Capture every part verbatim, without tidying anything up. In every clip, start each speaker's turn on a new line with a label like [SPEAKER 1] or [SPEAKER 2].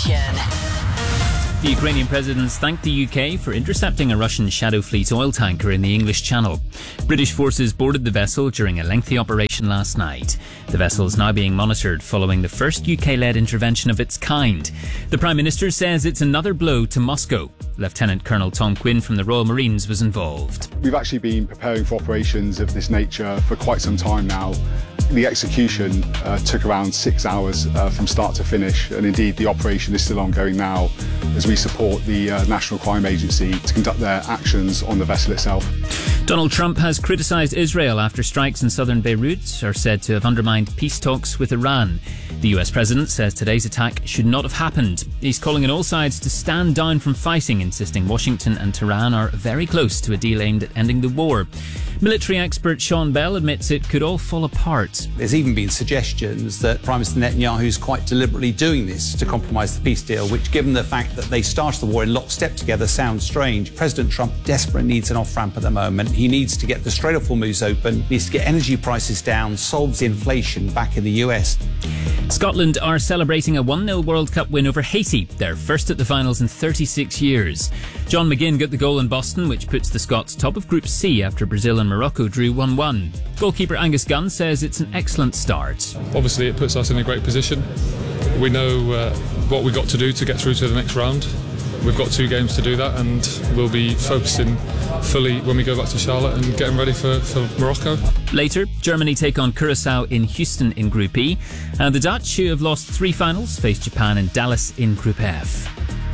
[SPEAKER 1] Nation.
[SPEAKER 2] The Ukrainian presidents thanked the U K for intercepting a Russian Shadow Fleet oil tanker in the English Channel. British forces boarded the vessel during a lengthy operation last night. The vessel is now being monitored following the first U K-led intervention of its kind. The Prime Minister says it's another blow to Moscow. Lieutenant Colonel Tom Quinn from the Royal Marines was involved.
[SPEAKER 3] We've actually been preparing for operations of this nature for quite some time now. The execution uh, took around six hours uh, from start to finish, and indeed the operation is still ongoing now as we support the uh, National Crime Agency to conduct their actions on the vessel itself.
[SPEAKER 2] Donald Trump has criticised Israel after strikes in southern Beirut are said to have undermined peace talks with Iran. The U S president says today's attack should not have happened. He's calling on all sides to stand down from fighting, insisting Washington and Tehran are very close to a deal aimed at ending the war. Military expert Sean Bell admits it could all fall apart.
[SPEAKER 4] There's even been suggestions that Prime Minister Netanyahu is quite deliberately doing this to compromise the peace deal, which, given the fact that they started the war in lockstep together, sounds strange. President Trump desperately needs an off-ramp at the moment. He needs to get the Strait of Hormuz open, needs to get energy prices down, solves inflation back in the U S.
[SPEAKER 2] Scotland are celebrating a one nil World Cup win over Haiti, their first at the finals in thirty-six years. John McGinn got the goal in Boston, which puts the Scots top of Group C after Brazil and Morocco drew one one. Goalkeeper Angus Gunn says it's an excellent start.
[SPEAKER 5] Obviously it puts us in a great position. We know uh, what we've got to do to get through to the next round. We've got two games to do that, and we'll be focusing fully when we go back to Charlotte and getting ready for, for Morocco.
[SPEAKER 2] Later, Germany take on Curaçao in Houston in Group E, and the Dutch, who have lost three finals, face Japan in Dallas in Group F.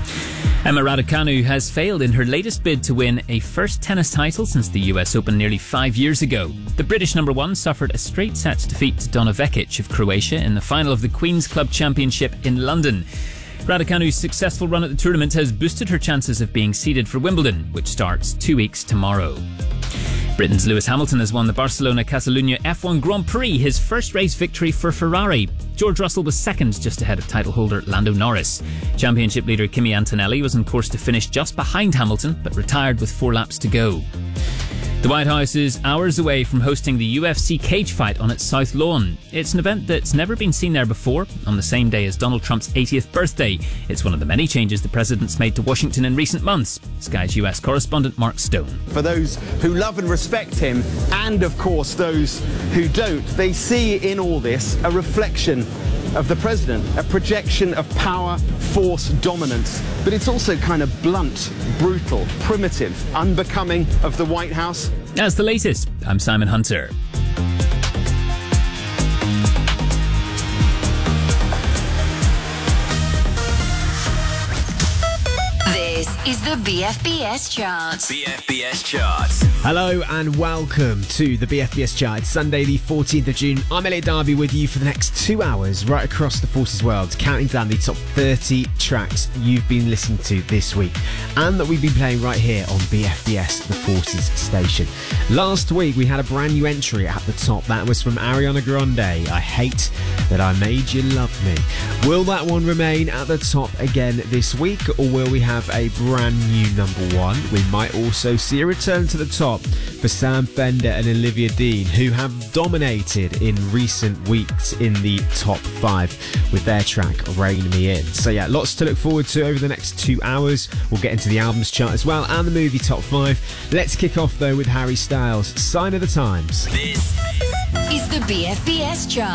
[SPEAKER 2] Emma Raducanu has failed in her latest bid to win a first tennis title since the U S Open nearly five years ago. The British number one suffered a straight sets defeat to Donna Vekic of Croatia in the final of the Queen's Club Championship in London. Raducanu's successful run at the tournament has boosted her chances of being seeded for Wimbledon, which starts two weeks tomorrow. Britain's Lewis Hamilton has won the Barcelona-Catalunya F one Grand Prix, his first race victory for Ferrari. George Russell was second, just ahead of title holder Lando Norris. Championship leader Kimi Antonelli was on course to finish just behind Hamilton, but retired with four laps to go. The White House is hours away from hosting the U F C cage fight on its South Lawn. It's an event that's never been seen there before, on the same day as Donald Trump's eightieth birthday. It's one of the many changes the president's made to Washington in recent months. Sky's U S correspondent Mark Stone.
[SPEAKER 6] For those who love and respect him, and of course those who don't, they see in all this a reflection of the president, a projection of power, force, dominance. But it's also kind of blunt, brutal, primitive, unbecoming of the White House.
[SPEAKER 2] That's the latest. I'm Simon Hunter.
[SPEAKER 1] This is the B F B S Charts.
[SPEAKER 7] B F B S Charts.
[SPEAKER 8] Hello and welcome to the B F B S Chart. It's Sunday the fourteenth of June. I'm Elliot Darby with you for the next two hours right across the Forces world, counting down the top thirty tracks you've been listening to this week and that we've been playing right here on B F B S, the Forces station. Last week we had a brand new entry at the top. That was from Ariana Grande, I Hate That I Made You Love Me. Will that one remain at the top again this week, or will we have a brand new number one? We might also see a return to the top for Sam Fender and Olivia Dean, who have dominated in recent weeks in the top five with their track Rein Me In. So yeah, lots to look forward to over the next two hours. We'll get into the albums chart as well and the movie top five. Let's kick off though with Harry Styles, Sign of the Times.
[SPEAKER 7] This
[SPEAKER 1] is the B F B S Chart.